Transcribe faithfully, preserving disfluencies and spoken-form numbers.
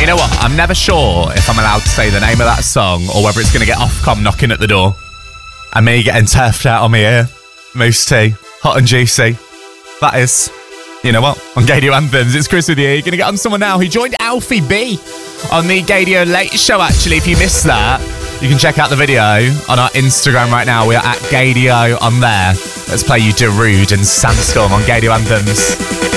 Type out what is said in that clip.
know what? I'm never sure if I'm allowed to say the name of that song or whether it's going to get Ofcom knocking at the door. And me getting turfed out on my ear. Moose Tea. Hot and juicy. That is, you know what? On Gaydio Anthems, it's Chris with you. You're going to get on someone now who joined Alfie B on the Gaydio Late Show, actually. If you missed that, you can check out the video on our Instagram right now. We are at Gaydio on there. Let's play you Darude and Sandstorm on Gaydio Anthems.